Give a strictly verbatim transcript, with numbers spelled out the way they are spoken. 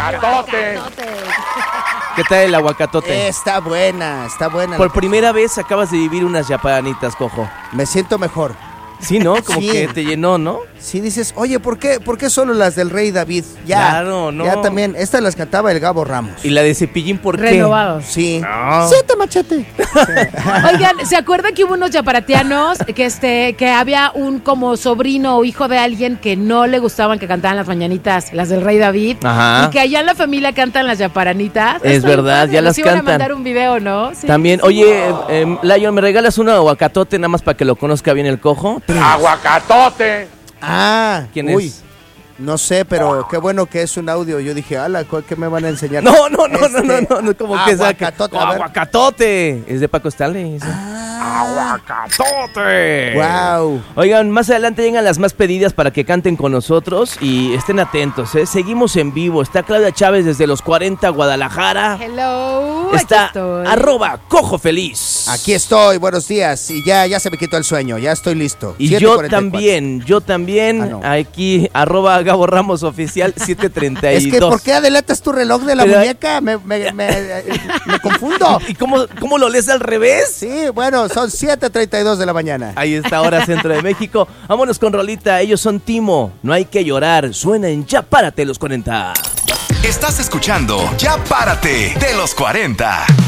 aguacatote. ¿Qué tal el aguacatote? Está buena, está buena. Por primera vez acabas de vivir unas chaparanitas, Cojo. Me siento mejor. Sí, ¿no? Como Sí. que te llenó, ¿no? Sí, dices, oye, ¿por qué, ¿por qué solo las del Rey David? Ya, Claro, no. Ya también, estas las cantaba el Gabo Ramos. Y la de Cepillín, ¿por qué? Renovados. Sí. No. Siete machete. Oigan, ¿se acuerdan que hubo unos yaparatianos que este que había un como sobrino o hijo de alguien que no le gustaban que cantaran las mañanitas, las del Rey David? Ajá. Y que allá en la familia cantan las yaparanitas. Es Está verdad, padre, ya nos las iban cantan. a mandar un video, ¿no? Sí, También, sí. oye, eh, eh, Lion, ¿me regalas un aguacatote nada más para que lo conozca bien el Cojo? Aguacatote. Ah, ¿Quién uy, es? No sé, pero qué bueno que es un audio. Yo dije, ala, ¿cu- ¿qué me van a enseñar? No, no, no, Este, no, no, no, no, como que saca. aguacatote, a ver. Aguacatote. Es de Paco Stanley. ese. Aguacatote. Wow. Oigan, más adelante llegan las más pedidas para que canten con nosotros y estén atentos, ¿eh? Seguimos en vivo. Está Claudia Chávez desde los cuarenta, Guadalajara. Hello. Está aquí estoy. arroba Cojo Feliz. Aquí estoy, buenos días. Y ya, ya se me quitó el sueño, ya estoy listo. Y siete yo cuarenta y cuatro. también, yo también, Ah, no. aquí, arroba Gabo Ramos Oficial, siete treinta y dos. Es que, ¿por qué adelantas tu reloj de la Pero- muñeca? Me, me, me, me confundo. ¿Y cómo, cómo lo lees al revés? Sí, bueno, son siete treinta y dos de la mañana. Ahí está, hora centro de México. Vámonos con rolita, ellos son Timo. No hay que llorar, suena en Ya Párate los cuarenta. Estás escuchando Ya Párate de los cuarenta.